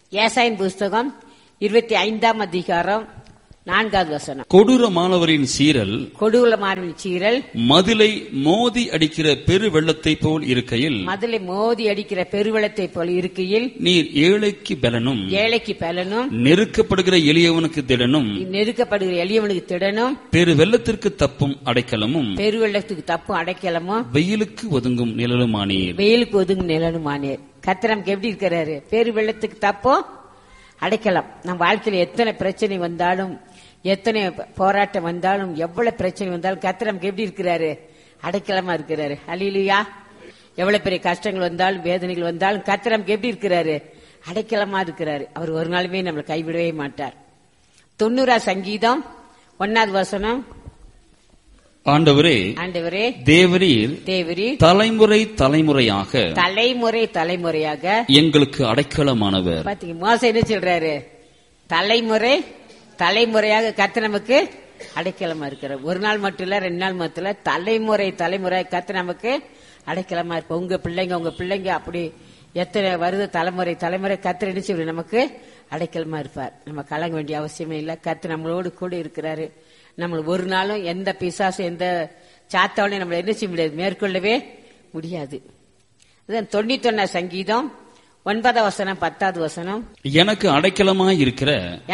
ஏசாயின் புஸ்தகம் 25ஆம் அதிகாரம் 4வது வசனம். கொடூரமானவரின் சீரல் கொடூரமானவரின் சீரல் மதிலை மோதி அடிக்கிற பெரு வெள்ளத்தை போல் இருக்கையில், மதிலை மோதி அடிக்கிற பெருவெள்ளத்தை போல் இருக்கையில், நீர் ஏழைக்கு பலனும் ஏழைக்கு பலனும் நெருக்கப்படுகிற எளியவனுக்கு திடனும் நெருக்கப்படுகிற எளியவனுக்கு திடனும் பெரு வெள்ளத்திற்கு தப்பும் அடைக்கலமும் பெருவெள்ளத்துக்கு தப்பும் அடைக்கலமும் வெயிலுக்கு ஒதுங்கும் நிழலுமானீர். வெயிலுக்கு ஒதுங்கும் நிழலுமானீர். கர்த்தர் நமக்கு எப்படி இருக்கிறாரு? பெருவெள்ளத்துக்கு தப்பும் அடைக்கலாம். நம்ம வாழ்க்கையில எத்தனை பிரச்சனை வந்தாலும், எத்தனை போராட்டம் வந்தாலும், எவ்வளவு பிரச்சனை வந்தாலும் கர்த்தர் நமக்கு எப்படி இருக்கிறாரு? அடைக்கலமா இருக்கிறாரு. அல்லேலூயா. எவ்வளவு பெரிய கஷ்டங்கள் வந்தாலும், வேதனைகள் வந்தாலும் கர்த்தர் நமக்கு எப்படி இருக்கிறாரு? அடைக்கலமா இருக்கிறாரு. அவர் ஒரு நாளுமே நம்மளை கைவிடவே மாட்டார். 90 சங்கீதம் 1வது வசனம். ஆண்டவரே, ஆண்டவரே, தேவரீர் தலைமுறை தலைமுறையாக தலைமுறை தலைமுறையாக எங்களுக்கு அடைக்கலமானவர். பாத்தீங்க, மோசே என்ன சொல்றாரு? தலைமுறை தலைமுறையாக கர்த்தர் நமக்கு அடைக்கலமா இருக்கிறார். ஒரு நாள் மட்டும் இல்ல, 2 நாள் மட்டும் இல்ல, தலைமுறை தலைமுறை கர்த்தர் நமக்கு அடைக்கலமா இருப்ப. உங்க பிள்ளைங்க அப்படி எத்தனை வருது தலைமுறை தலைமுறை கர்த்தர் என்ன செய்வார்? நமக்கு அடைக்கலமா இருப்பார். நம்ம கலங்க வேண்டிய அவசியமே இல்ல. கர்த்தர் நம்மளோடு கூட இருக்கிறாரு. நம்ம ஒரு நாளும் எந்த பிசாசு எந்த சாத்தாவளையும் நம்மள என்ன செய்ய முடியாது, மேற்கொள்ளவே முடியாது. 91 சங்கீதம் 9வது வசனம் 10வது வசனம். எனக்கு அடைக்கலமாய் இருக்கிற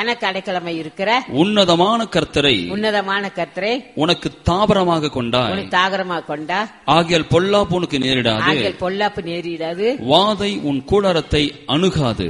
உன்னதமான கர்த்தரை உனக்கு தாபரமாக கொண்டா ஆகியால் பொல்லாப்பு உனக்கு நேரிடாது. வாதை உன் கூடாரத்தை அணுகாது.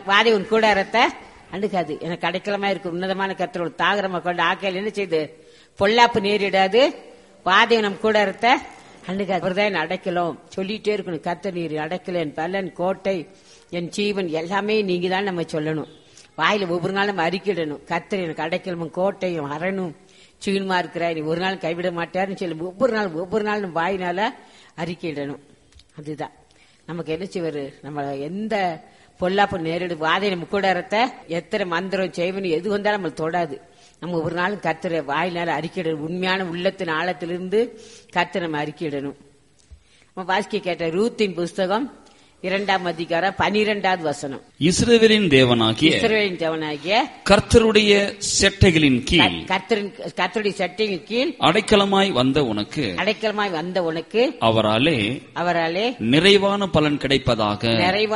எனக்கு அடைக்கலமா இருக்கு உன்னதமான கர்த்தரோட தாகரமா கொண்டு ஆக்கையில் என்ன செய்து பொல்லாப்பு நேரிடாது. வாதை நம் கூடாரத்தை அணுகாது. அவர்தான் அடைக்கலம் சொல்லிட்டே இருக்கணும். கர்த்தர் நீர் அடைக்கல, என் பலன், கோட்டை, என் ஜீவன் எல்லாமே நீங்க தான் நம்ம சொல்லணும். வாயில ஒவ்வொரு நாளும் அறிக்கிடணும். கர்த்தர் எனக்கு அடைக்கலமும் கோட்டையும் அரணும் சீனுமா இருக்கிறார், நீ ஒரு நாள் கைவிட மாட்டாருன்னு சொல்லி ஒவ்வொரு நாளும் வாயினால அறிக்கையிடணும். அதுதான் நமக்கு என்ன செய்வாரு? நம்ம எந்த பொல்லாப்பு நேரிடு வாதை நம்ம கூடாரத்தை எத்தனை மந்திரம் செய்வனு எது வந்தாலும் நம்ம தொடாது. நம்ம ஒரு நாளும் கர்த்தரை வாயினால அறிக்கையிடணும். உண்மையான உள்ளத்தின் ஆழத்திலிருந்து கர்த்தரை நம்ம அறிக்கையிடணும். நம்ம வாசிக்க கேட்ட ரூத்தின் புஸ்தகம் 2ஆம் அதிகாரம் 12வது வசனம். இஸ்ரவேலின் தேவனாகிய கர்த்தருடைய செட்டைகளின் கீழ் கர்த்தருடைய செட்டையின் கீழ் அடைக்கலமாய் வந்த உனக்கு அவராலே நிறைவான பலன் கிடைப்பதாக.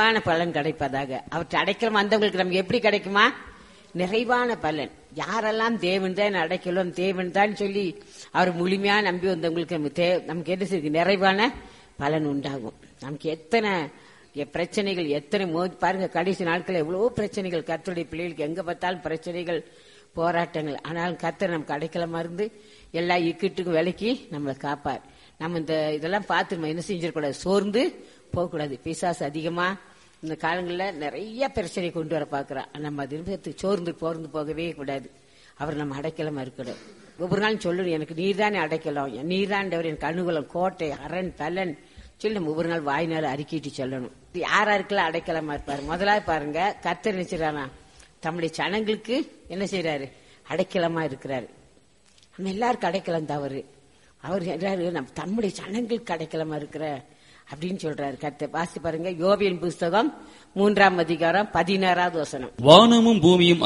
அவற்றை அடைக்கலம் வந்தவங்களுக்கு நமக்கு எப்படி கிடைக்குமா? நிறைவான பலன். யாரெல்லாம் தேவன் தான் அடைக்கலம், தேவன் தான் சொல்லி அவர் முழுமையா நம்பி வந்தவங்களுக்கு நமக்கு என்ன செய்யுது? நிறைவான பலன் உண்டாகும். நமக்கு எத்தனை பிரச்சனைகள், எத்தனை பாருங்க, கடைசி நாட்கள் எவ்வளவோ பிரச்சனைகள். கர்த்தருடைய பிள்ளைகளுக்கு எங்க பார்த்தாலும் பிரச்சனைகள், போராட்டங்கள். ஆனாலும் கர்த்தர் நமக்கு அடைக்கலமா இருந்து எல்லா இக்கட்டுக்கும் விலக்கி நம்மளை காப்பார். நம்ம இதெல்லாம் பார்த்து நம்ம என்ன செஞ்சிடக்கூடாது? சோர்ந்து போகக்கூடாது. பிசாசு அதிகமா இந்த காலங்களில் நிறைய பிரச்சனை கொண்டு வர பாக்குறான். நம்ம அது சோர்ந்து போகவே கூடாது. அவர் நம்ம அடைக்கலமா இருக்கணும். ஒவ்வொரு நாளும் சொல்லணும், எனக்கு நீர்தானே அடைக்கலாம், நீர்தாண்டவர் எனக்கு அனுகூலம், கோட்டை, அரண், பலன் சொல்லி நம்ம ஒவ்வொரு நாள் வாயினால அறிக்கிட்டு சொல்லணும். யாருக்கெல்லாம் அடைக்கலமா இருப்பாரு? முதலாவது பாருங்க, கர்த்தர் நினைச்சிடறானா தம்முடைய ஜனங்களுக்கு என்ன செய்யறாரு? அடைக்கலமா இருக்கிறாரு. நம்ம எல்லாருக்கும் அடைக்கலம் தவறு. அவர் நம்ம தம்முடைய ஜனங்களுக்கு அடைக்கலமா இருக்கிற அப்படின்னு சொல்றாரு கர்த்தர். வாசி பாருங்க, யோபின் புஸ்தகம் 3ஆம் அதிகாரம் 16வது வசனம். வானமும் பூமியும்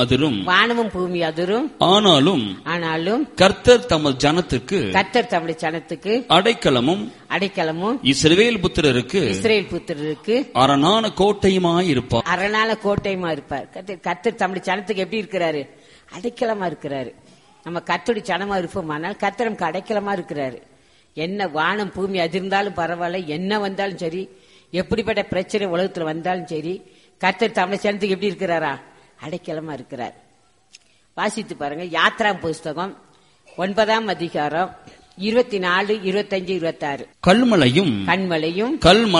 அதிரும், ஆனாலும் கர்த்தர் தமது ஜனத்துக்கு அடைக்கலமும் இஸ்ரவேல் புத்திரருக்கு அரணான கோட்டையுமாய் இருப்பார். கர்த்தர் தம்முடைய ஜனத்துக்கு எப்படி இருக்கிறாரு? அடைக்கலமா இருக்கிறாரு. நம்ம கர்த்தருடைய ஜனமா இருப்போமானால் கர்த்தர் நமக்கு அடைக்கலமா இருக்கிறாரு. என்ன வானம் பூமி அதிர்ந்தாலும் பரவாயில்ல, என்ன வந்தாலும் சரி, எப்படிப்பட்ட பிரச்சனை உலகத்துல வந்தாலும் சரி, கர்த்தர் தமிழ் ஜனத்துக்கு எப்படி இருக்கிறாரா? அடைக்கலமா இருக்கிறார். வாசித்து பாருங்க, யாத்ரா புஸ்தகம் 9ஆம் அதிகாரம் 24, 25, 26. கல்மலையும்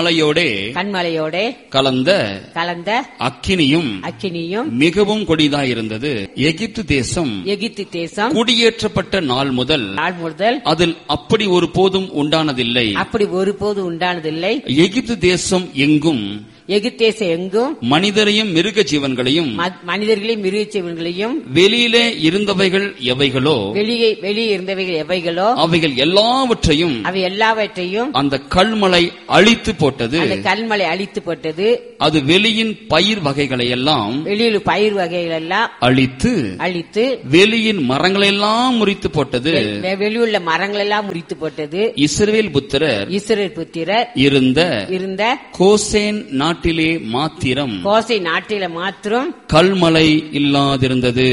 கல்மலையோடே கலந்த அக்கினியும் மிகவும் கொடிதாயிருந்தது. எகிப்து தேசம் குடியேற்றப்பட்ட நாள் முதல் அதில் அப்படி ஒருபோதும் உண்டானதில்லை. எகிப்து தேசம் எகிப்தேசம் எங்கும் மனிதரையும் மிருக ஜீவன்களையும் மனிதர்களையும் மிருக ஜீவன்களையும் வெளியிலே இருந்தவைகள் எவைகளோ வெளியே இருந்தவைகள் எவைகளோ அவைகள் எல்லாவற்றையும் அந்த கல்மலை அழித்து போட்டது. அந்த கல்மலை அழித்து போட்டது. அது வெளியின் பயிர் வகைகளை எல்லாம் வெளியில் பயிர் வகைகள் எல்லாம் அழித்து வெளியின் மரங்களெல்லாம் முறித்து போட்டது. வெளியுள்ள மரங்கள் எல்லாம் முறித்து போட்டது. இஸ்ரவேல் புத்திரர் இருந்த கோசேன் நாட்டிலே மாத்திரம் கல்மலை இல்லாதிருந்தது.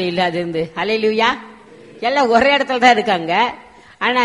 ஹல்லேலூயா. எல்லாம் ஒரே இடத்துல தான் இருக்காங்க. ஆனா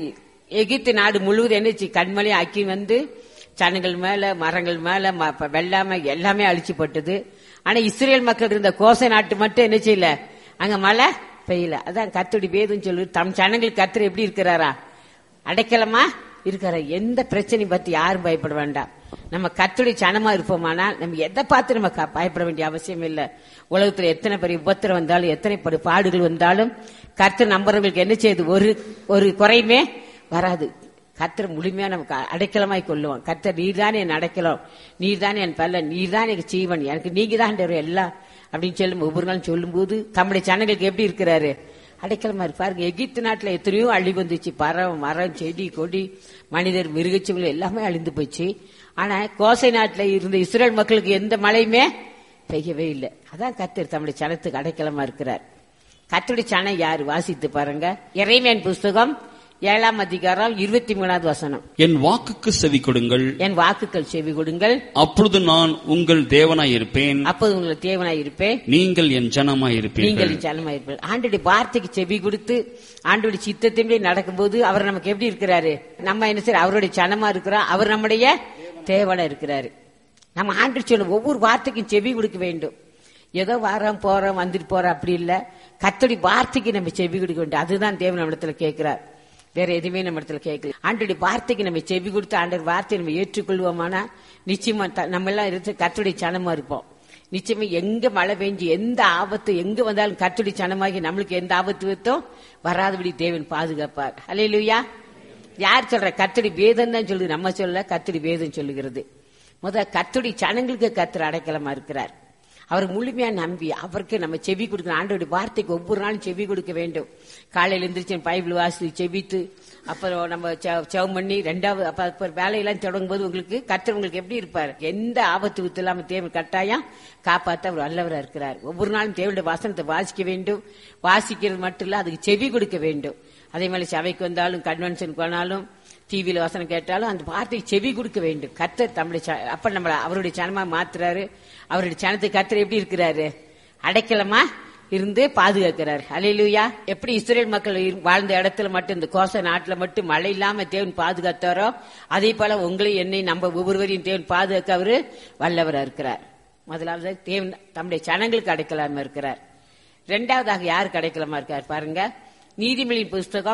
எகிப்து நாடு முழுவதும் என்னச்சு கண்மலை ஆக்கி வந்து சனங்கள் மேல மரங்கள் மேல வெள்ளாம எல்லாமே அழிச்சு போட்டது. ஆனா இஸ்ரேல் மக்கள் இருந்த கோசை நாட்டு மட்டும் என்ன செய்யல, அங்க மழை பெய்யல. அதான் கர்த்தருடைய வேதம் சொல்லு, தம் ஜனங்களுக்கு கர்த்தர் எப்படி இருக்கிறாரா, அடைக்கலமா இருக்கிற. எந்த பிரச்சனையும் பத்தி யாரும் பயப்பட வேண்டாம். நம்ம கர்த்தருடைய ஜனமா இருப்போமானால் நம்ம எதை பார்த்து நம்ம பயப்பட வேண்டிய அவசியம் இல்லை. உலகத்துல எத்தனை பெரிய உபத்திரம் வந்தாலும் எத்தனை பாடுகள் வந்தாலும் கர்த்தர் நம்புறவங்களுக்கு என்ன செய்யுது, ஒரு குறையுமே வராது. கர்த்தர் முழுமையா நமக்கு அடைக்கலமாய் கொள்ளுவோம். கர்த்தர் நீர்தானே என் அடைக்கலம், நீர்தானே என் பல்லன், நீர்தான் எனக்கு ஜீவன், எனக்கு நீங்க தான் எல்லாம் அப்படின்னு சொல்லும் ஒவ்வொரு நாளும் சொல்லும் போது தம்முடைய ஜனங்களுக்கு எப்படி இருக்கிறாரு, அடைக்கலமா இருப்பாரு. எகிப்து நாட்டுல எத்தனையோ அழிவு வந்துச்சு. பறவை மரம் செடி கொடி மனிதர் மிருகச்சீவங்கள் எல்லாமே அழிந்து போச்சு. ஆனா கோசை நாட்டுல இருந்த இஸ்ரேல் மக்களுக்கு எந்த மழையுமே பெய்யவே இல்லை. அதான் கர்த்தர் தம்முடைய ஜனத்துக்கு அடைக்கலமா இருக்கிறார். கர்த்தருடைய ஜனம் யாரு, வாசித்து பாருங்க. எரேமியாவின் புஸ்தகம் 7ஆம் அதிகாரம் 23வது வசனம். என் வாக்குக்கு செவி கொடுங்கள், என் வாக்குகள் செவி கொடுங்கள், அப்பொழுது நான் உங்கள் தேவனாயிருப்பேன், அப்போது உங்கள் தேவனாயிருப்பேன், நீங்கள் என் ஜனமாயிருப்பீர்கள், நீங்கள் என் ஜனமாயிருப்பீர்கள். ஆண்டவருடைய வார்த்தைக்கு செவி கொடுத்து ஆண்டவருடைய சித்தத்தின்படி நடக்கும்போது அவர் நமக்கு எப்படி இருக்கிறாரு, நம்ம என்ன செய்ய அவருடைய ஜனமா இருக்கிறோம், அவர் நம்முடைய தேவனா இருக்கிறாரு. நம்ம ஆண்டு சொல்லும் ஒவ்வொரு வார்த்தைக்கும் செவி கொடுக்க வேண்டும். ஏதோ வாரம் போறோம் வந்துட்டு போறோம் அப்படி இல்ல, கர்த்தருடைய வார்த்தைக்கு நம்ம செவி கொடுக்க வேண்டும். அதுதான் தேவன் நம்மிடத்துல கேட்கிறார், வேற எதுவுமே நம்ம இடத்துல கேட்கல. ஆண்டோடைய வார்த்தைக்கு நம்ம செவி கொடுத்து ஆண்டவர் வார்த்தையை நம்ம ஏற்றுக்கொள்வோமானா நிச்சயமா நம்ம எல்லாம் இருந்து கர்த்தருடைய சனமா இருப்போம். நிச்சயமா எங்க மழை பெஞ்சு எந்த ஆபத்து எங்க வந்தாலும் கர்த்தருடைய சனமாகி நம்மளுக்கு எந்த ஆபத்து வராதபடி தேவன் பாதுகாப்பார். ஹல்லேலூயா. யார் சொல்ற, கர்த்தருடைய வேதம் தான் சொல்லுது, நம்ம சொல்ல கர்த்தருடைய வேதம் சொல்லுகிறது. கர்த்தருடைய சனங்களுக்கு கர்த்தர் அடைக்கலமா இருக்கிறார். அவர் முழுமையா நம்பி அவருக்கு நம்ம செவி கொடுக்கணும். ஆண்டோடைய வார்த்தைக்கு ஒவ்வொரு நாளும் செவி கொடுக்க வேண்டும். காலையில எந்திரிச்சு பைபிள் வாசி செவித்து அப்புறம் நம்ம செவம் பண்ணி ரெண்டாவது அப்ப வேலையெல்லாம் தொடங்கும் போது உங்களுக்கு கர்த்தர் உங்களுக்கு எப்படி இருப்பார், எந்த ஆபத்து வித்து இல்லாம தேவன் கட்டாயம் காப்பாற்ற அவர் வல்லவரா இருக்கிறார். ஒவ்வொரு நாளும் தேவனுடைய வசனத்தை வாசிக்க வேண்டும். வாசிக்கிறது மட்டும் இல்ல, அதுக்கு செவி கொடுக்க வேண்டும். அதே மாதிரி சபைக்கு வந்தாலும் கன்வென்ஷன் போனாலும் டிவியில வசனம் கேட்டாலும் அந்த வார்த்தையை செவி கொடுக்க வேண்டும். கர்த்தர் தம்முடைய அப்ப நம்ம அவருடைய சனமா மாத்துறாரு. அவருடைய சனத்துக்கு கர்த்தர் எப்படி இருக்கிறாரு, அடைக்கலமா இருந்து பாதுகாக்கிறார். ஹல்லேலூயா. எப்படி இஸ்ரேல் மக்கள் வாழ்ந்த இடத்துல மட்டும் இந்த கோச நாட்டுல மட்டும் மழை இல்லாம தேவன் பாதுகாத்தாரோ அதே போல உங்களை என்னை நம்ம ஒவ்வொருவரையும் தேவன் பாதுகாக்க அவரு வல்லவரா இருக்கிறார். முதலாவது தேவன் தம்முடைய சனங்களுக்கு அடைக்கலாமா இருக்கிறார். இரண்டாவதாக யாருக்கு அடைக்கலமா இருக்கார் பாருங்க. நீதிமொழியின் புஸ்தகம்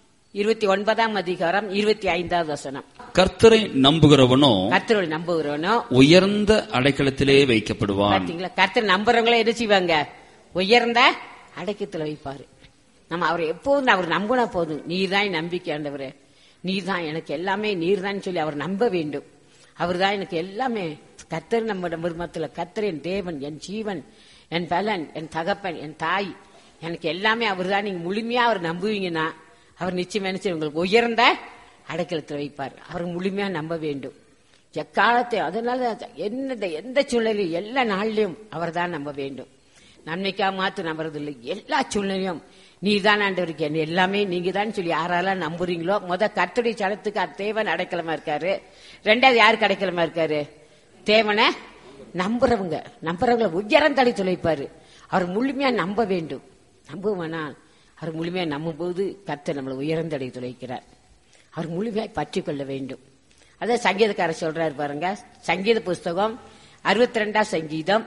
29ஆம் அதிகாரம் 25வது வசனம். கர்த்தரை நம்புகிறவனோ உயர்ந்த அடைக்கலத்திலே வைக்கப்படுவான். பாத்தீங்களா, கர்த்தரை நம்புறவங்களே என்ன செய்வாங்க, உயர்ந்த அடைக்கத்துல வைப்பாரு. நம்ம அவரை எப்போதும் அவர் நம்பினா போதும். நீர்தான் நம்பிக்கை ஆண்டவரே, நீர்தான் எனக்கு எல்லாமே, நீர்தான் சொல்லி அவர் நம்ப வேண்டும். அவர் தான் எனக்கு எல்லாமே. கர்த்தர் நம்ம மருமத்துல கர்த்தர் என் தேவன், என் ஜீவன், என் பலன், என் தகப்பன், என் தாய், எனக்கு எல்லாமே அவர் தான். நீங்க முழுமையா அவர் நம்புவீங்கன்னா அவர் நிச்சயம் என்ன செய்ய உங்களுக்கு உயர்ந்த அடைக்கலத்தில் வைப்பார். அவர் முழுமையா நம்ப வேண்டும் எக்காலத்தை. அதனால எந்த சூழ்நிலையும் எல்லா நாள்லயும் அவர் தான் நம்ப வேண்டும். நன்மைக்கா மாத்து நம்புறது இல்லை, எல்லா சூழ்நிலையும் நீர்தான் ஆண்டவருக்கு என்ன எல்லாமே நீங்க தான் சொல்லி யாரெல்லாம் நம்புறீங்களோ கர்த்தருடைய சனத்துக்கு தேவன் அடைக்கலமா இருக்காரு. ரெண்டாவது யாருக்கு அடைக்கலமா இருக்காரு, தேவனை நம்புறவங்களை உயர்ந்த துளைப்பாரு. அவர் முழுமையா நம்ப வேண்டும். நம்புவானால் அவர் முழுமையா நம்பும் போது கர்த்தர் நம்மளை உயர்ந்த துளைக்கிறார். அவர் முழுமையாய் பற்றி கொள்ள வேண்டும். அதான் சங்கீதக்காரர் சொல்றாரு பாருங்க. சங்கீத புஸ்தகம் 62ஆம் சங்கீதம்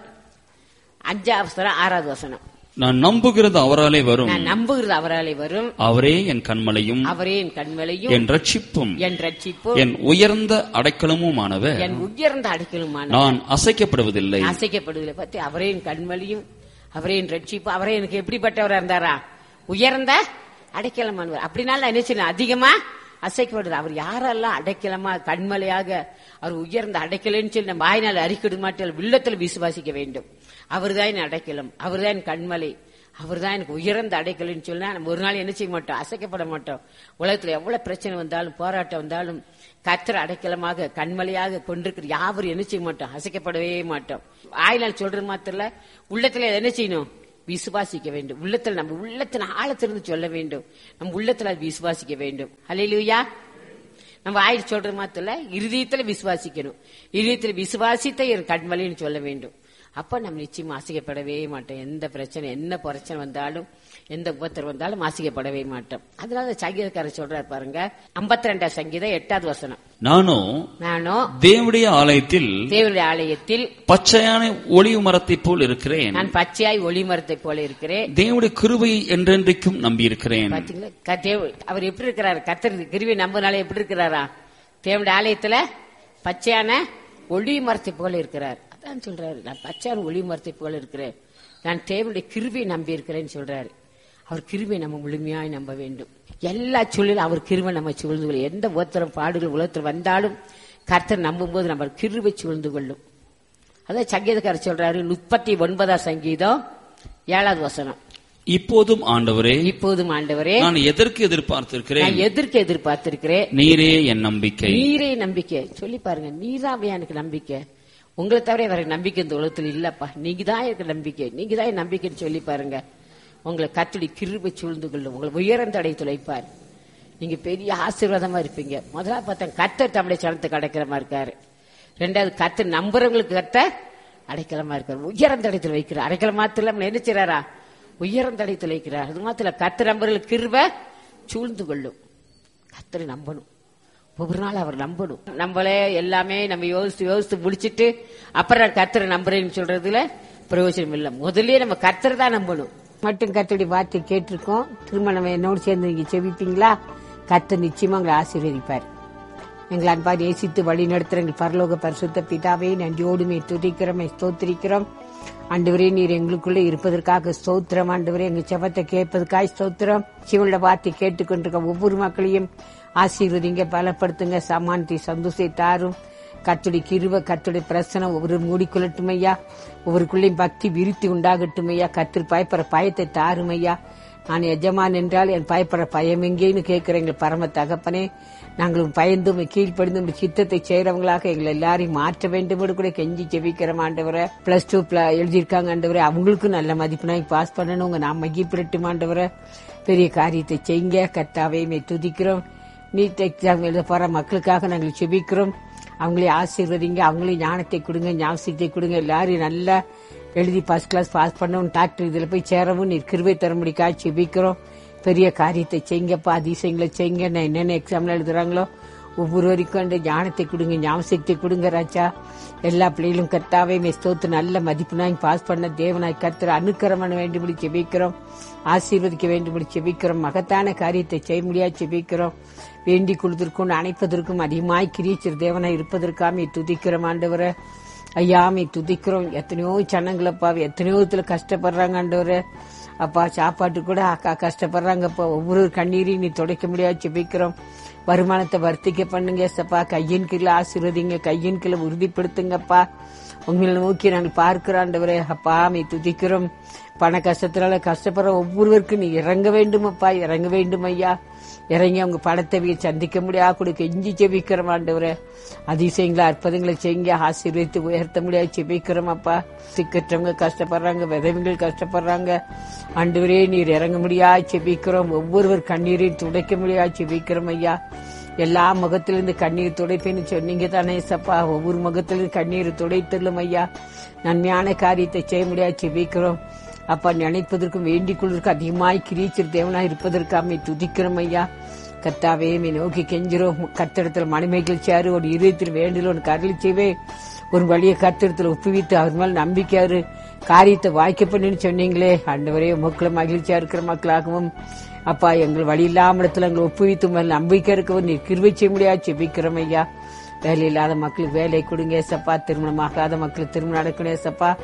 5வது வசனம். நான் நம்புகிறது அவராலே வரும், அவரே என் கண்மலையும், என் ரட்சிப்பும், என் உயர்ந்த அடைக்கலமுமானவர், நான் அசைக்கப்படுவதில்லை. பத்தி அவரே என் கண்மலையும், அவரே என் ரட்சிப்பு, அவரே எனக்கு எப்படிப்பட்டவரா இருந்தாரா, உயர்ந்த அடைக்கலமானவர். அப்படினால என்ன செய்யணும், அதிகமா அசைக்கப்படுது. அவர் யாரெல்லாம் அடைக்கலமா கண்மலையாக அவர் உயர்ந்த அடைக்கலன்னு சொல்லி நம்ம வாயினால் அறிக்கிட மாட்டோம், உள்ளத்தில் விசுவாசிக்க வேண்டும். அவர்தான் என் அடைக்கலம், அவர்தான் என் கண்மலை, அவர்தான் எனக்கு உயர்ந்த அடைக்கலன்னு சொன்னா நம்ம ஒரு நாள் என்ன செய்ய மாட்டோம், அசைக்கப்பட மாட்டோம். உலகத்துல எவ்வளவு பிரச்சனை வந்தாலும் போராட்டம் வந்தாலும் கர்த்தர் அடைக்கலமாக கண்மலையாக கொண்டிருக்கிற யாவரும் என்ன செய்ய மாட்டோம், அசைக்கப்படவே மாட்டோம். வாயினால் சொல்றது மாத்திர உள்ளத்துல என்ன செய்யணும், விசுவாசிக்க வேண்டும். உள்ளத்துல நம்ம உள்ளத்தின் ஆழத்திலிருந்து சொல்ல வேண்டும், நம்ம உள்ளத்துல விசுவாசிக்க வேண்டும். ஹல்லேலூயா. நம்ம வாயில் சொல்றது மாத்திர இருதயத்துல விசுவாசிக்கணும். இருதயத்துல விசுவாசித்த என் கண்மலைன்னு சொல்ல வேண்டும். அப்ப நம்ம நிச்சயமா அசைக்கப்படவே மாட்டோம். எந்த பிரச்சனை என்ன பிரச்சனை வந்தாலும் எந்த உபத்திரம் வந்தாலும் அசைக்கப்படவே மாட்டோம். அதனால சங்கீதக்காரர் சொல்றாரு பாருங்க, 52 சங்கீதம் 8வது வசனம். நானோ தேவனுடைய ஆலயத்தில் பச்சையான ஒலிவ மரத்தை போல் இருக்கிறேன். நான் பச்சையாய் ஒளி மரத்தை போல இருக்கிறேன். தேவனுடைய கிருபையை என்றென்றைக்கும் நம்பி இருக்கிறேன். அவர் எப்படி இருக்கிறாரு, கர்த்தர் கிருபையை நம்பினாலே எப்படி இருக்கிறாரா, தேவனுடைய ஆலயத்துல பச்சையான ஒளி மரத்தை போல இருக்கிறார். அதான் சொல்றாரு, நான் பச்சையான ஒளி மரத்தை போல இருக்கிறேன், நான் தேவனுடைய கிருபையை நம்பி இருக்கிறேன்னு சொல்றாரு. அவர் கிருபை நம்ம முழுமையாய் நம்ப வேண்டும். எல்லா சூழலும் அவர் கிருபை நம்ம சூழ்ந்து கொள்ளும். எந்த உத்தரம் பாடுகள் உலகத்தில் வந்தாலும் கர்த்தர் நம்பும் போது நம்ம கிருபை சூழ்ந்து கொள்ளும். அதான் சங்கீதக்காரர் சொல்றாரு, 39 சங்கீதம் 7வது வசனம். இப்போதும் ஆண்டவரே நான் எதற்கு எதிர்பார்த்திருக்கிறேன், நீரே என் நம்பிக்கை. நீரே நம்பிக்கை சொல்லி பாருங்க, நீராவே எனக்கு நம்பிக்கை. உங்களை தவிர வேற நம்பிக்கை இந்த உலகத்தில் இல்லப்பா, நீங்க தான் எனக்கு நம்பிக்கை, நீங்க தான் என் நம்பிக்கைன்னு சொல்லி பாருங்க. உங்களை கர்த்தருடைய கிருபை சூழ்ந்து கொள்ளும், உங்களை உயர்ந்த அடை துளைப்பார். நீங்க பெரிய ஆசீர்வாதமா இருப்பீங்க. முதல்ல பார்த்தா கர்த்தர் தம்முடைய சனத்துக்கு அடைக்கலமா இருக்காரு. 2வது கர்த்தர் நம்புறவங்களுக்கு கர்த்தர் அடைக்கலமா இருக்காரு, உயர்ந்த அடைத்துல வைக்கிறார். அடைக்கலம் மாத்திரம் என்ன செய்றாரா, உயர்ந்த அடைத்துல வைக்கிறார். அது மாத்திரம் கர்த்தர் நம்புறவங்களுக்கு கிருபை சூழ்ந்து கொள்ளும். கர்த்தரை நம்பணும், ஒவ்வொரு நாள் அவர் நம்பணும். நம்மளே எல்லாமே நம்ம யோசித்து முடிச்சிட்டு அப்புறம் கர்த்தரை நம்புறேன்னு சொல்றதுல பிரயோஜனம் இல்லை. முதல்ல நம்ம கர்த்தரை தான் நம்பணும். மட்டும் கர்த்தருடைய வார்த்தை கேட்டிருக்கோம். திரும்ப நம்ம என்னோடு சேர்ந்து நீங்க செபிப்பீங்களா? கர்த்தர் நிச்சயமா உங்களை ஆசீர்வதிப்பார். எங்களை அன்பாக நேசித்து வழி நடத்துற எங்கள் பரலோக பரிசுத்த பிதாவே, நன்றியோடுமே துதிக்கிறோம், ஸ்தோத்திரிக்கிறோம். ஆண்டவரே, நீர் எங்களுக்குள்ள இருப்பதற்காக ஸ்தோத்திரம். ஆண்டவரே, எங்க செபத்தை கேட்பதற்காக ஸ்தோத்திரம். சிவனோட வார்த்தை கேட்டுக்கொண்டிருக்க ஒவ்வொரு மக்களையும் ஆசீர்வதிங்க, பலப்படுத்துங்க, சமானத்தை சந்தோஷத்தை தாரும். கர்த்தருடைய கிருபை கர்த்தருடைய பிரசனம் ஒவ்வொரு மூடிக்கொள்ளட்டும் ஐயா. ஒவ்வொருக்குள்ளேயும் பக்தி விருத்தி உண்டாகட்டும் ஐயா. கர்த்தர் பயப்படுற பயத்தை தாரும் ஐயா. நான் எஜமான் என்றால் என் பயப்படுற பயம் எங்கேன்னு கேட்கிறேன் எங்கள் பரம தகப்பனே. நாங்களும் பயந்தும் கீழ்ப்படிந்தும் சித்தத்தை செய்யறவங்களாக எங்களை எல்லாரையும் மாற்ற வேண்டும் கூட கெஞ்சி ஜெபிக்கிறோம் ஆண்டவரை. +2 எழுதியிருக்காங்க ஆண்டவரை, அவங்களுக்கும் நல்ல மதிப்பெண்ணாய் பாஸ் பண்ணணும். நாம் மகிழ்ப்படட்டும் ஆண்டவரை. பெரிய காரியத்தை செய்யுங்க கர்த்தாவே, துதிக்கிறோம். நீட் எக்ஸாம் எழுத போற மக்களுக்காக நாங்கள் ஜெபிக்கிறோம். அவங்களே ஆசீர்வதிங்க, அவங்களே ஞானத்தை கொடுங்க, ஞாபகத்தை கொடுங்க. எல்லாரும் நல்லா எழுதி ஃபர்ஸ்ட் கிளாஸ் பாஸ் பண்ணவும், டாக்டர் இதுல போய் சேரவும் நீர் கிருபை தரும்படிக்காக ஜெபிக்கிறோம். பெரிய காரியத்தை செய்யுங்கப்பா, அதிசயங்களை செய்யுங்க. நான் என்னென்ன எக்ஸாம்ல எழுதுறாங்களோ ஒவ்வொருவருக்கும் ஞானத்தை கொடுங்க, ஞாபகத்தை கொடுங்க ராஜா. எல்லா பிள்ளைகளும் கர்த்தாவே ஸ்தோத்திரம் நல்ல மதிப்பெண்ணாய் பாஸ் பண்ண தேவனாய் கர்த்தர் அனுக்கிரமம் பண்ண வேண்டும்படி ஜெபிக்கிறோம். ஆசீர்வதிக்க வேண்டும்படி ஜெபிக்கிறோம். மகத்தான காரியத்தை செய்ய முடியாது ஜெபிக்கிறோம். வேண்டிக் கொள்வதற்கும் அணைப்பதற்கும் அதிகமாய் கிரியச்சர் தேவனாய் இருப்பதற்காக துதிக்கிறோம் ஆண்டவரை. ஐயாமை துதிக்கிறோம். எத்தனையோ ஜனங்களப்பா எத்தனையோ கஷ்டப்படுறாங்க ஆண்டவரை. அப்பா சாப்பாட்டு கூட கஷ்டப்படுறாங்கப்பா. ஒவ்வொரு கண்ணீரையும் நீ துடைக்க முடியாது ஜெபிக்கிறோம். வருமானத்தை வர்த்திக்க பண்ணுங்க சப்பா. கையின் கீழே ஆசீர்வதிங்க, கையின் கீழே உறுதிப்படுத்துங்கப்பா. உங்களை நோக்கி நாங்கள் பார்க்கிறாண்டவரே. அப்பா மே துதிக்கிறோம். பண கஷ்டத்தினால கஷ்டப்படுற ஒவ்வொருவருக்கும் நீ இறங்க வேண்டும் அப்பா, இறங்க வேண்டும் ஐயா. இறங்கி அவங்க பணத்தை சந்திக்க முடியாது கூட கெஞ்சி ஜெபிக்கிறோம் ஆண்டவரே. அதிசயங்களை அற்புதங்களை செய்யுங்க, ஆசீர்வதித்து உயர்த்த முடியாது ஜெபிக்கிறோம் அப்பா. சிக்கற்றவங்க கஷ்டப்படுறாங்க, விதவைகள் கஷ்டப்படுறாங்க ஆண்டவரே, நீர் இறங்க முடியாது ஜெபிக்கிறோம். ஒவ்வொருவர் கண்ணீரையும் துடைக்க முடியாது ஜெபிக்கிறோம் ஐயா. எல்லா முகத்திலிருந்து கண்ணீர் துடைப்பேன்னு சொன்னீங்க தானே சப்பா. ஒவ்வொரு முகத்திலிருந்து கண்ணீர் துடைத்தள்ளும் ஐயா. நன்மையான காரியத்தை செய்ய முடியாது ஜெபிக்கிறோம் அப்பா. நினைப்பதற்கும் வேண்டிக் கொள்வதற்கும் அதிகமாய் கிரீச்சர் தேவனாய் இருப்பதற்காக துதிக்கிறோம் ஐயா. கர்த்தாவே நோக்கி கெஞ்சிரோம். கர்த்தரிடத்தில் மணிமைகள் சேரு ஒரு இதயத்தில் வேண்டில் ஒன்று கருளி செய்வே. ஒரு வழியை கர்த்தரிடத்தில் ஒப்புவித்து அவர் மேல் நம்பிக்கையாரு காரியத்தை வாய்க்க பண்ணுன்னு சொன்னீங்களே ஆண்டவரே. மக்களை மகிழ்ச்சியா இருக்கிற மக்களாகவும் அப்பா எங்கள் வழி இல்லாமடத்துல எங்களை ஒப்புவித்து மேல் நம்பிக்கை இருக்கவும் நீர் கிருபை செய்ய முடியாது ஜெபிக்கிறோம் ஐயா. வேலை இல்லாத மக்களுக்கு வேலை கொடுங்க ஏசப்பா. திருமணமாகாத மக்களுக்கு திருமணம் நடக்கணும் ஏசப்பா.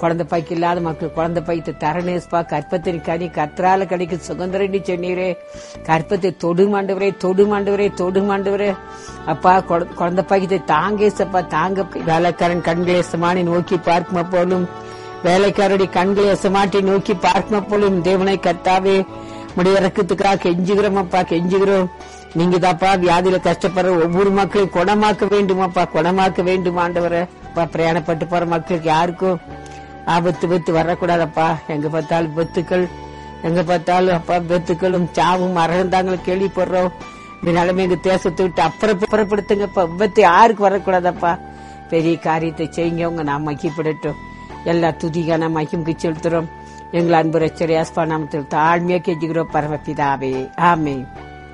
குழந்தை பாய்க்கு இல்லாத மக்கள் குழந்தை பாய்த்து தரணேஸ்பா. கற்பத்தின் கனி கர்த்தரால கிடைக்கும் சுகந்திரண்டி சொன்னீரே. கற்பத்தை தொடுமாண்டவரே, தொடுமாண்டவரே, தொடுமாண்டவரே. அப்பா குழந்தை பாய்க்கு தாங்கேசப்பா, தாங்க. வேலைக்காரன் கண்களை எசமானி நோக்கி பார்க்குமா போலும், வேலைக்காரருடைய கண்களை எசமாட்டி நோக்கி பார்க்குமா போலும். தேவனை கர்த்தாவே உடைய இறக்கத்துக்காக கெஞ்சுகிறோமப்பா, கெஞ்சுகிறோம். நீங்க தாப்பா வியாதியில கஷ்டப்படுற ஒவ்வொரு மக்களையும் குணமாக்க வேண்டுமாப்பா, குணமாக்க வேண்டும் ஆண்டவரே. பிரயாணப்பட்டு போற மக்களுக்கு யாருக்கும் ஆபத்து வரக்கூடாதப்பா. எங்க பார்த்தாலும் விபத்துக்கள், எங்க பார்த்தாலும் அப்பா விபத்துக்களும் சாவும் மரணந்தாங்களும் கேள்விப்படுறோம். இந்த நிலைமை எங்க தேசத்தை விட்டு அப்புறப்படுத்துங்கப்பா. விபத்து யாருக்கு வரக்கூடாதப்பா. பெரிய காரியத்தை செய்யுங்க, உங்க நாம் மகிப்படட்டும். எல்லா துதிகான மகிமுக்கு செலுத்துறோம். எங்கள் அன்பு ரச்சரியாஸ்பா நாமத்தில் தாழ்மையா கெஞ்சுகிறோம் பரமபிதாவே, ஆமென்.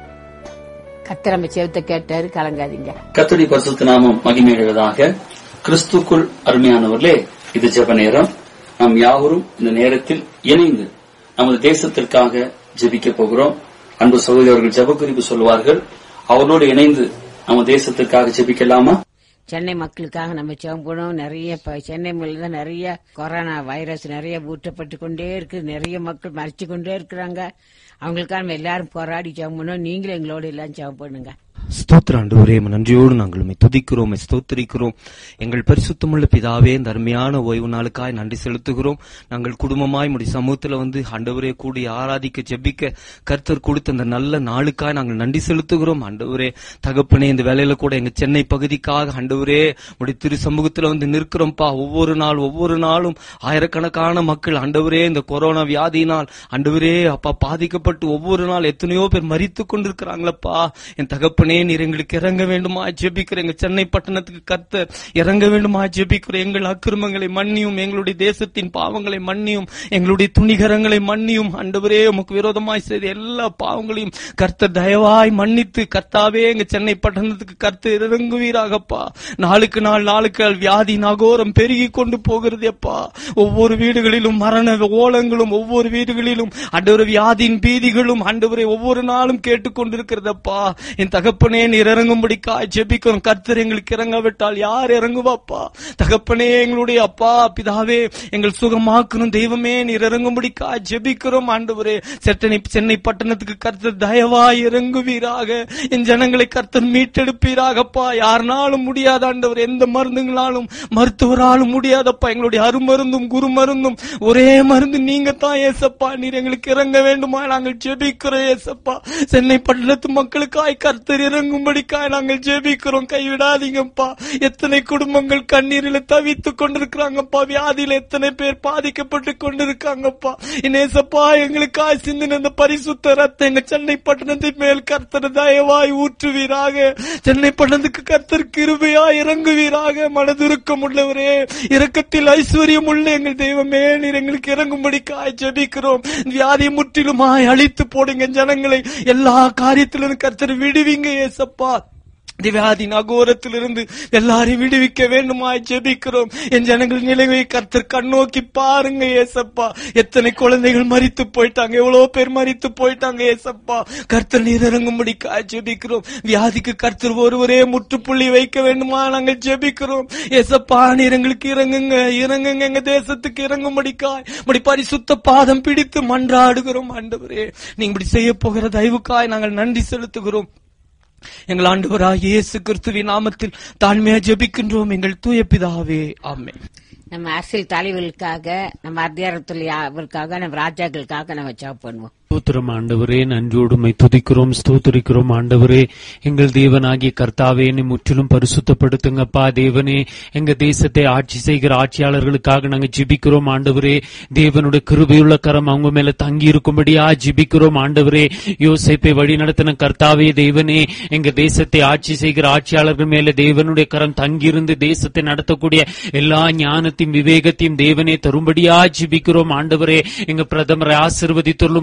கர்த்தர் நம்ம செவத்தை கேட்டாரு, கலங்காதீங்க. கர்த்தருடைய பரிசுத்த நாமம் மகிமையுள்ளதாக. கிறிஸ்துக்குள் அருமையானவர்களே, இது ஜெப நேரம். நாம் யாவரும் இந்த நேரத்தில் இணைந்து நமது தேசத்திற்காக ஜெபிக்க போகிறோம். அன்பு சகோதரர்கள் ஜெப குறிப்பு சொல்வார்கள். அவர்களோடு இணைந்து நம்ம தேசத்திற்காக ஜெபிக்கலாமா? சென்னை மக்களுக்காக நம்ம ஜெபம் பண்ணுவோம். நிறைய சென்னை தான் நிறைய கொரோனா வைரஸ் நிறைய ஊற்றப்பட்டு கொண்டே இருக்கு. நிறைய மக்கள் மறைச்சு கொண்டே இருக்கிறாங்க. அவங்களுக்காக நம்ம எல்லாரும் போராடி ஜெபம் பண்ணுவோம். நீங்களும் எங்களோட எல்லாம் ஜெபம் பண்ணுங்க. ஸ்தோத்திர ஆண்டவரே, நன்றியோடு நாங்கள் உம்மை துதிக்கிறோம், ஸ்தோத்திரிக்கிறோம். எங்கள் பரிசுத்தமுள்ள பிதாவே, இந்த அருமையான ஓய்வு நாளுக்காய் நன்றி செலுத்துகிறோம். நாங்கள் குடும்பமாய் உம்முடைய சமூகத்துல வந்து ஆண்டவரே கூடி ஆராதிக்க ஜெபிக்க கர்த்தர் கொடுத்த அந்த நல்ல நாளுக்காய் நாங்கள் நன்றி செலுத்துகிறோம். ஆண்டவரே தகப்பனே, இந்த வேலையில கூட எங்க சென்னை பகுதிக்காக ஆண்டவரே உம்முடைய திரு சமூகத்துல வந்து நிற்கிறோம்ப்பா. ஒவ்வொரு நாளும் ஆயிரக்கணக்கான மக்கள் ஆண்டவரே இந்த கொரோனா வியாதியினால் ஆண்டவரே அப்பா பாதிக்கப்பட்டு ஒவ்வொரு நாள் எத்தனையோ பேர் மரித்து கொண்டிருக்கிறாங்களப்பா. என் தகப்பனே, நீர் எங்களுக்கு இறங்க வேண்டுமா ஜெபிக்கிறேன். எங்க சென்னை பட்டணத்துக்கு கர்த்தர் இறங்க வேண்டுமா ஜெபிக்கிறேன். எங்கள் அக்கிரமங்களை மன்னியும், எங்களுடைய தேசத்தின் பாவங்களை மன்னியும், எங்களுடைய துணிகரங்களை மன்னியும். ஆண்டவரே, உமக்கு விரோதமாய் செய்த எல்லா பாவங்களையும் கர்த்தர் தயவாய் மன்னித்து கர்த்தாவே எங்க சென்னை பட்டணத்துக்கு கர்த்தர் இறங்குவீராகப்பா. நாளுக்கு நாள் வியாதி நகோரம் பெருகி கொண்டு போகிறது அப்பா. ஒவ்வொரு வீடுகளிலும் மரண ஓலங்களும், ஒவ்வொரு வீடுகளிலும் ஆண்டவரே வியாதியின் பீதிகளும் ஆண்டவரே ஒவ்வொரு நாளும் கேட்டுக்கொண்டிருக்கிறதப்பா. என் தகப்பனே, நீர் இறங்கும்படிக்கா ஜெபிக்கிறோம். கர்த்தர் எங்களுக்கு இறங்கவிட்டால் யார் இறங்குவாப்பா? தகப்பனே, எங்களுடைய அப்பா பிதாவே எங்கள் சுகமாக்கணும் தெய்வமே, நீர் இறங்கும்படிக்கா ஜெபிக்கிறோம். ஆண்டவரே சென்னை பட்டணத்துக்கு கர்த்தர் தயவாய் இறங்குவீராக. என் ஜனங்களை கர்த்தர் மீட்டெடுப்பீராகப்பா. யாருனாலும் முடியாத ஆண்டவர், எந்த மருந்துகளாலும் மருத்துவராலும் முடியாதப்பா. எங்களுடைய அருமருந்தும் குரு மருந்தும் ஒரே மருந்து நீங்க தான் ஏசப்பா. நீர் எங்களுக்கு இறங்க வேண்டுமா நாங்கள் ஜெபிக்கிறோம் ஏசப்பா. சென்னை பட்டணத்து மக்களுக்காய் கர்த்தர் இறங்கும்படிக்காய் நாங்கள் ஜெபிக்கிறோம். கைவிடாதீங்கப்பா. எத்தனை குடும்பங்கள் கண்ணீரில் தவித்துக் கொண்டிருக்கிறாங்கப்பா. வியாதியில எத்தனை பேர் பாதிக்கப்பட்டு கொண்டிருக்காங்கப்பா. இனேசப்பா, எங்களுக்காய் சிந்தின இந்த பரிசுத்த ரத்தம் எங்க சென்னை பட்டணத்தின் மேல் கர்த்தர் தயவாய் ஊற்றுவீராக. சென்னை பட்டணத்துக்கு கர்த்தர் கிருபையாய் இறங்குவீராக. மனதுருக்கம் உள்ளவரே, இரக்கத்தில் ஐஸ்வர்யம் உள்ள எங்கள் தெய்வமே, நீர் எங்களுக்கு இறங்கும்படிக்காய் ஜெபிக்கிறோம். வியாதி முற்றிலுமாய் அழித்து போடுங்க. ஜனங்களை எல்லா காரியத்திலும் கர்த்தர் விடுவீங்க ஏசப்பா. வியாதியின் அகோரத்திலிருந்து எல்லாரையும் விடுவிக்க வேண்டுமாய் ஜெபிக்கிறோம். என் ஜனங்கள் நிலைமையை கர்த்தர் கண்ணோக்கி பாருங்க ஏசப்பா. எத்தனை குழந்தைகள் மரித்து போயிட்டாங்க, எவ்வளவு பேர் மரித்து போயிட்டாங்க ஏசப்பா. கர்த்தர் நீர் இறங்கும்படிக்கா ஜெபிக்கிறோம். வியாதிக்கு கர்த்தர் ஒருவரே முற்றுப்புள்ளி வைக்க வேண்டுமா நாங்கள் ஜெபிக்கிறோம் ஏசப்பா. நீர் எங்களுக்கு இறங்குங்க, எங்க தேசத்துக்கு இறங்கும்படிக்காய் உம்முடைய பரிசுத்த பாதம் பிடித்து மன்றாடுகிறோம். ஆண்டவரே, நீங்க இப்படி செய்ய போகிற தயவுக்காய் நாங்கள் நன்றி செலுத்துகிறோம். எங்கள் ஆண்டவராகிய இயேசு கிறிஸ்துவின் நாமத்தில் தாழ்மையா ஜெபிக்கின்றோம் எங்கள் தூய பிதாவே, ஆமென். நம்ம அரசியல் தலைவர்களுக்காக, நம்ம அதிகாரத்துக்காக, நம்ம ராஜாக்களுக்காக நம்ம ஜெபம் பண்ணுவோம். ஸ்தோத்திரம் ஆண்டவரே, நன்றியோடுமை துதிக்கிறோம், ஸ்தோத்திரிக்கிறோம். ஆண்டவரே, எங்கள் தேவனாகிய கர்த்தாவே, என்னை முற்றிலும் பரிசுத்தப்படுத்துங்கப்பா. தேவனே, எங்க தேசத்தை ஆட்சி செய்கிற ஆட்சியாளர்களுக்காக நாங்கள் ஜெபிக்கிறோம். ஆண்டவரே, தேவனுடைய கிருபையுள்ள கரம் அவங்க மேல தங்கி இருக்கும்படியா ஜெபிக்கிறோம். ஆண்டவரே, யோசேப்பை வழி நடத்தின கர்த்தாவே, தேவனே, எங்க தேசத்தை ஆட்சி செய்கிற ஆட்சியாளர்கள் மேல தேவனுடைய கரம் தங்கியிருந்து தேசத்தை நடத்தக்கூடிய எல்லா ஞானத்தையும் விவேகத்தையும் தேவனே தரும்படியா ஜெபிக்கிறோம். ஆண்டவரே, எங்க பிரதமரை ஆசீர்வதித்துள்ளும். ஆண்டவரே,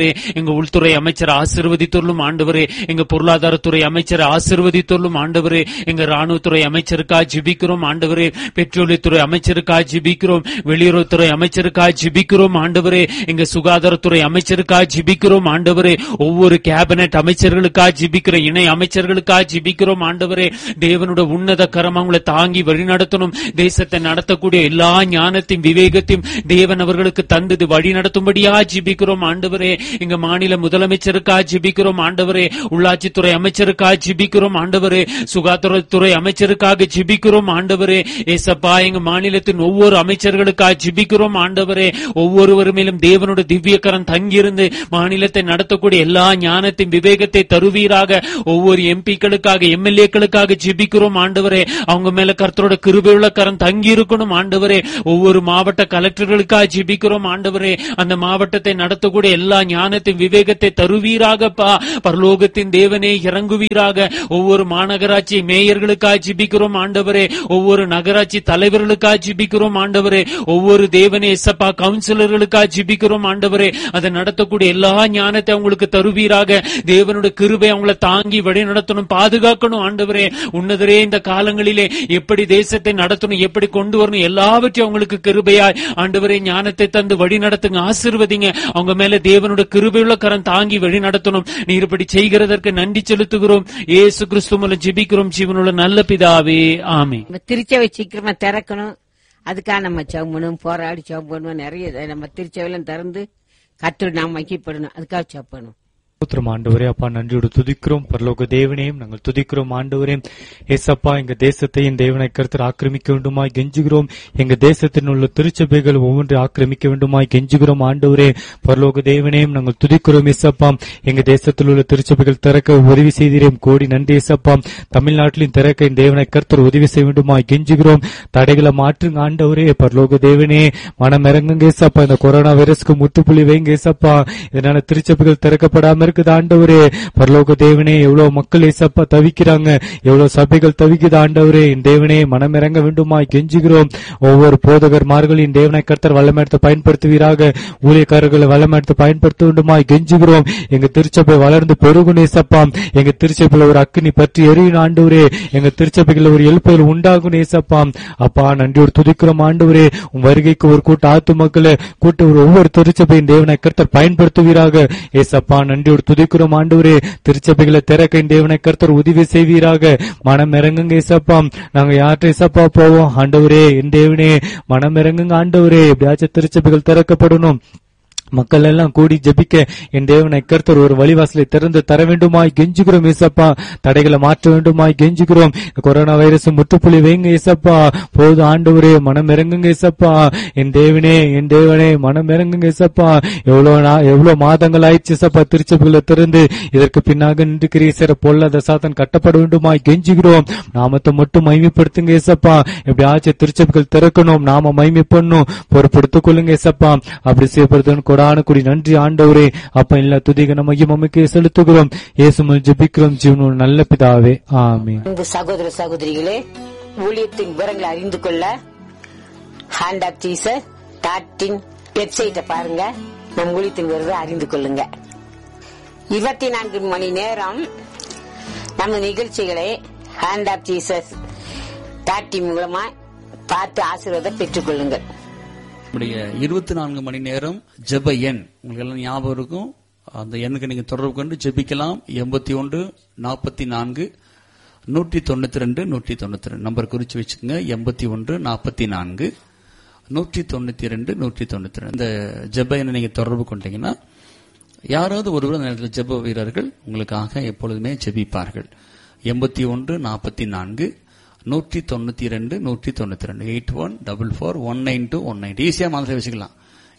ஆண்டவரே. எங்க உள்துறை அமைச்சர் ஆசீர்வதித்தொள்ளும் ஆண்டவரே. எங்க பொருளாதாரத்துறை அமைச்சர் ஆசீர்வதித்தொள்ளும் ஆண்டவரே. எங்க ராணுவத்துறை அமைச்சருக்காக ஜெபிக்கிறோம் ஆண்டவரே. பெட்ரோலியத்துறை அமைச்சருக்காக ஜெபிக்கிறோம். வெளியுறவுத்துறை அமைச்சருக்காக ஜெபிக்கிறோம் ஆண்டவரே. எங்க சுகாதாரத்துறை அமைச்சருக்காக ஜெபிக்கிறோம் ஆண்டவரே. ஒவ்வொரு கேபினெட் அமைச்சர்களுக்காக ஜெபிக்கிற இணை அமைச்சர்களுக்காக ஜெபிக்கிறோம் ஆண்டவரே. தேவனுடைய உன்னத கரம் அவங்களை தாங்கி வழிநடத்தணும். தேசத்தை நடத்தக்கூடிய எல்லா ஞானத்தையும் விவேகத்தையும் தேவன் அவர்களுக்கு தந்தது வழி நடத்தும்படியா ஜெபிக்கிறோம் ஆண்டவரே. எங்க மாநில முதலமைச்சருக்காக ஜெபிக்கிறோம் ஆண்டவரே. உள்ளாட்சித்துறை அமைச்சருக்காக ஜெபிக்கிறோம் ஆண்டவரே. சுகாதாரத்துறை அமைச்சருக்காக ஜெபிக்கிறோம் ஆண்டவரே. ஏசப்பா, எங்க மாநிலத்தின் ஒவ்வொரு அமைச்சர்களுக்காக ஜெபிக்கிறோம் ஆண்டவரே. ஒவ்வொருவர் மேலும் தேவனுடைய திவ்யக்கரம் தங்கியிருந்து மாநிலத்தை நடத்தக்கூடிய எல்லா ஞானத்தையும் விவேகத்தை தருவீராக. ஒவ்வொரு எம்பிக்களுக்காக எம்எல்ஏக்களுக்காக ஜெபிக்கிறோம் ஆண்டவரே. அவங்க மேல கர்த்தரோட கிருபையுள்ள கரம் தங்கி இருக்கணும் ஆண்டவரே. ஒவ்வொரு மாவட்ட கலெக்டர்களுக்காக ஜெபிக்கிறோம் ஆண்டவரே. அந்த மாவட்டத்தை நடத்தக்கூடிய எல்லா ஞானத்தையும் விவேகத்தை தருவீராகப்பா. பரலோகத்தின் தேவனே இறங்குவீராக. ஒவ்வொரு மாநகராட்சி மேயர்களுக்காக ஜெபிக்கிறோம் ஆண்டவரே. ஒவ்வொரு நகராட்சி தலைவர்களுக்காக ஜெபிக்கிறோம் ஆண்டவரே. ஒவ்வொரு தேவனே எஸ்ஸப்பா கவுன்சிலர்களுக்காக ஜெபிக்கிறோம் ஆண்டவரே. அதை நடத்தக்கூடிய எல்லா ஞானத்தை அவங்களுக்கு தருவீராக. தேவனுடைய கிருபை அவங்களை தாங்கி வழி நடத்தணும், பாதுகாக்கணும் ஆண்டவரே. உன்னதரே, இந்த காலங்களிலே எப்படி தேசத்தை நடத்தணும், எப்படி கொண்டு வரணும், எல்லாவற்றையும் அவங்களுக்கு கிருபையாய் ஆண்டவரே ஞானத்தை தந்து வழி நடத்துங்க, ஆசீர்வதிங்க. அவங்க மேல தேவனுடைய கிருபையுள்ள கரம் தாங்கி வழி நடத்தணும். நீர் இப்படி செய்கிறதற்கு நன்றி செலுத்துகிறோம். இயேசு கிறிஸ்து மூலம் ஜெபிக்கிறோம் ஜீவனுள்ள நல்ல பிதாவே, ஆமென். திருச்சபை சீக்கிரமா திறக்கணும். அதுக்காக நம்ம ஜெபம் பண்ணுவோம், போராடி ஜெபம் பண்ணுவோம். நிறைய நம்ம திருச்சபையெல்லாம் திறந்து கர்த்தர் நாம் மகிமைப்படணும். அதுக்காக ஜெபம் பண்ணுவோம். ஆண்டவரே, அப்பா நன்றியோடு துதிக்கிறோம். பரலோக தேவனையும் நாங்கள் துதிக்கிறோம் ஆண்டவரே. ஏசப்பா, எங்க தேசத்தையும் தேவனை கர்த்தர் ஆக்கிரமிக்க வேண்டுமாய் கெஞ்சுகிறோம். எங்க தேசத்தில் உள்ள திருச்சபைகள் ஒவ்வொன்றை ஆக்கிரமிக்க வேண்டுமாய் கெஞ்சுகிறோம் ஆண்டவரே. பரலோக தேவனையும் நாங்கள் துதிக்கிறோம். ஏசப்பா, எங்க தேசத்தில் உள்ள திருச்சபைகள் திறக்க உதவி செய்கிறேன். கோடி நன்றி ஏசப்பா. தமிழ்நாட்டிலும் திறக்க தேவனை கர்த்தர் உதவி செய்ய வேண்டுமாய் கெஞ்சுகிறோம். தடைகளை மாற்றுங்க ஆண்டவரே. பரலோக தேவனே, மனம் இறங்குங்க ஏசப்பா. இந்த கொரோனா வைரஸ்க்கு முற்றுப்புள்ளி வைங்க ஏசப்பா. இதனால திருச்சபைகள் திறக்கப்படாம ஆண்டவரே. பரலோக தேவனே, எவ்வளவு மக்கள் ஏசப்பா தவிக்கிறாங்க, எவ்வளவு சபைகள் தவிக்குது ஆண்டவரே. என் தேவனே, மனம் இறங்க வேண்டுமாய் கெஞ்சுகிறோம். ஒவ்வொரு போதகர்மார்களின் தேவனை கர்த்தர் வல்லமெடுத்து பயன்படுத்துவீராக. ஊழியக்காரர்களை வல்லமெடுத்து பயன்படுத்த வேண்டுமாய் கெஞ்சுகிறோம். எங்க திருச்சபை வளர்ந்து பெருகும் ஏசப்பா. எங்க திருச்சபையில ஒரு அக்கினி பற்றி எரியும் ஆண்டவரே. எங்க திருச்சபைகள் ஒரு எழுப்புதல் உண்டாகும் ஏசப்பா. அப்பா நன்றியோடு துதிக்கிறோம் ஆண்டவரே. உன் வருகைக்கு ஒரு கூட்ட ஆத்து மக்களை கூட்ட ஒவ்வொரு திருச்சபையின் தேவனை கர்த்தர் பயன்படுத்துவீராக ஏசப்பா. நன்றியோடு துதிக்கிறோம் ஆண்டவரே. திருச்சபைகளை திறக்க தேவனை கர்த்தர் உதவி செய்வீராக. மனம் இறங்குங்க ஏசப்பா. நாங்க யார்கிட்ட ஏசப்பா போவோம் ஆண்டவரே. என் தேவனே, மனம் இறங்குங்க ஆண்டவரே. எப்படியாச்சும் திருச்சபைகள் திறக்கப்படணும். மக்கள் எல்லாம் கூடி ஜெபிக்க என் தேவனை கர்த்தர் ஒரு வழிவாசலை திறந்து தர வேண்டுமாய் கெஞ்சுகிறோம் ஏசப்பா. தடைகளை மாற்ற வேண்டுமாய் கெஞ்சுகிறோம். கொரோனா வைரஸ் முற்றுப்புள்ளி வைங்க ஏசப்பா. போது ஆண்டவரே, மனம் இறங்குங்க ஏசப்பா. என் தேவனே, என் தேவனே, மனம் இறங்குங்க ஏசப்பா. எவ்வளவு மாதங்கள் ஆயிடுச்சு ஏசப்பா திருச்சபைகளை திறந்து. இதற்கு பின்னாக நின்று கிரீசர பொல்லாத சாத்தான் கட்டப்பட வேண்டுமாய் கெஞ்சுகிறோம். நாமத்தை மட்டும் மகிமைப்படுத்துங்க ஏசப்பா. எப்படியாச்சும் திருச்சபைகள் திறக்கணும், நாம மகிமை பண்ணணும், பொறுப்படுத்திக் கொள்ளுங்க ஏசப்பா. அப்படி செய்யப்படுது கூடி நன்றி ஆண்டவரே. அப்ப எல்லா துதிக நமக்கு செலுத்துகிறோம். இயேசுவில் ஜெபிக்கிறோம் ஜீவனோடு நல்ல பிதாவே, ஆமென். சகோதர சகோதரிகளே, ஊழியத்தின் விவரங்களை அறிந்து கொள்ள ஹேண்ட் ஆஃப் ஜீசஸ் வெப்சைட்டை பாருங்க. நம் ஊழியத்தின் விவரத்தை அறிந்து கொள்ளுங்க. 24 மணி நேரம் நம்ம நிகழ்ச்சிகளை ஹேண்ட் ஆஃப் ஜீசஸ் மூலமா பார்த்து ஆசீர்வாதம் பெற்றுக் கொள்ளுங்கள். 24 மணி நேரம் ஜெப எண் உங்களுக்கு எல்லாம் ஞாபகம் இருக்கும். அந்த எண்ணுக்கு நீங்க தொடர்பு கொண்டு ஜெபிக்கலாம். 81 44 192 192 நம்பர் குறிச்சு வச்சுக்கோங்க. 81 44 192 192 இந்த ஜெப எண்ணை நீங்க தொடர்பு கொண்டீங்கன்னா யாராவது ஒருவர் அந்த நேரத்தில் ஜெப வீரர்கள் உங்களுக்காக எப்பொழுதுமே ஜெபிப்பார்கள். 81 44 192 192 8144192192 ஈஸியா மாதிரி வச்சுக்கலாம்.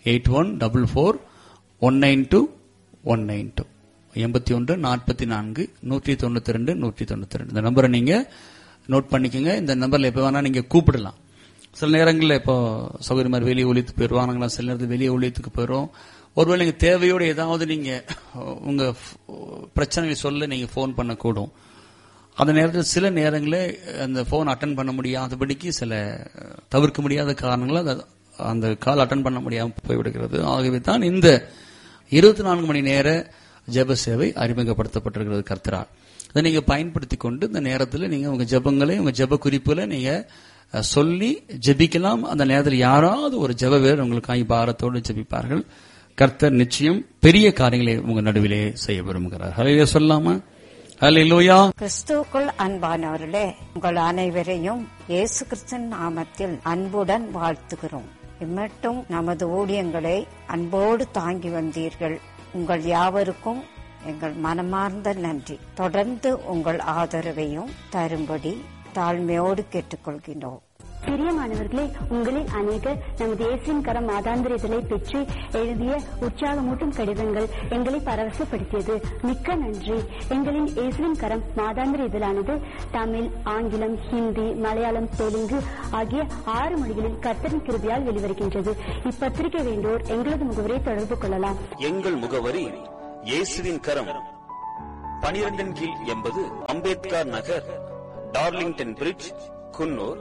8144192192 81 44 192 192 இந்த நம்பரை நீங்க நோட் பண்ணிக்கோங்க. இந்த நம்பர்ல எப்ப வேணா நீங்க கூப்பிடலாம். சில நேரங்களில் இப்போ சௌகரியமா வெளியே ஒழித்துக்கு போயிடுவாங்களா, சில நேரத்தில் வெளியே ஒழித்துக்கு போயிடும். ஒருவேளை நீங்க தேவையோடு ஏதாவது நீங்க உங்க பிரச்சனைகளை சொல்ல நீங்க போன் பண்ணக்கூடும். அந்த நேரத்தில் சில நேரங்களில் அந்த போன் அட்டன் பண்ண முடியாதபடிக்கு சில தவிர்க்க முடியாத காரணங்களால் அந்த கால் அட்டன் பண்ண முடியாமல் போய்விடுகிறது. ஆகவே தான் இந்த 24 மணி நேர ஜெப சேவை அறிமுகப்படுத்தப்பட்டிருக்கிறது கர்த்தரால். அதை நீங்க பயன்படுத்தி கொண்டு இந்த நேரத்தில் நீங்க உங்க ஜெபங்களை உங்க ஜெப குறிப்புல நீங்க சொல்லி ஜெபிக்கலாம். அந்த நேரத்தில் யாராவது ஒரு ஜெப வீரர் உங்களுக்காக பாரத்தோடு ஜெபிப்பார்கள். கர்த்தர் நிச்சயம் பெரிய காரியங்களை உங்க நடுவிலே செய்ய விரும்புகிறார். ஹல்லேலூயா சொல்லாமா? ஹல்லேலூயா. கிறிஸ்துவுக்குள் அன்பானவர்களே, உங்கள் அனைவரையும் இயேசு கிறிஸ்துவின் நாமத்தில் அன்புடன் வாழ்த்துகிறோம். இம்மட்டும் நமது ஊழியங்களை அன்போடு தாங்கி வந்தீர்கள். உங்கள் யாவருக்கும் எங்கள் மனமார்ந்த நன்றி. தொடர்ந்து உங்கள் ஆதரவையும் தரும்படி தாழ்மையோடு கேட்டுக்கொள்கிறோம். பிரியமானவர்களே, உங்களில் அநேகர் நமது இயேசுவின் கரம் மாதாந்திர இதழை பெற்று எழுதிய உற்சாகமூட்டும் கடிதங்கள் எங்களை பரவசப்படுத்தியது. மிக்க நன்றி. எங்களின் இயேசுவின் கரம் மாதாந்திர இதழானது தமிழ், ஆங்கிலம், ஹிந்தி, மலையாளம், தெலுங்கு ஆகிய 6 மொழிகளில் கர்த்தரின் கிருபையால் வெளிவருகின்றது. இப்பத்திரிகை வேண்டோர் எங்களது முகவரை தொடர்பு கொள்ளலாம். எங்கள் முகவரி இயேசுவின் கரம், 12 கீழ் 80 அம்பேத்கர் நகர், டார்லிங்டன் பிரிட்ஜ், குன்னூர்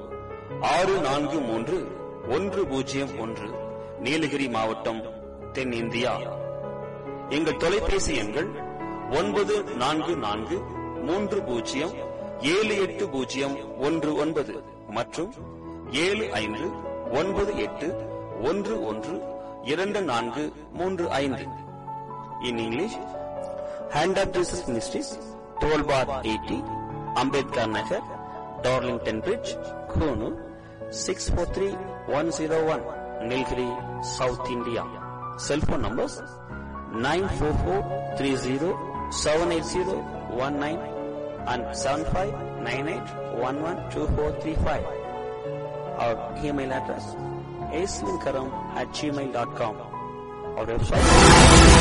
643101, நீலகிரி மாவட்டம், தென்னிந்தியா. எங்கள் தொலைபேசி எண்கள் 9443078019 மற்றும் 7598112435. In English, Hand of Jesus Ministries, 12/80, Ambedkar Nagar, Darlington Bridge, Kunu, 643101, Nilgiri, South India. Cell phone numbers 944307801 and 7598112435. Our email address aswinkaram@gmail.com. Our website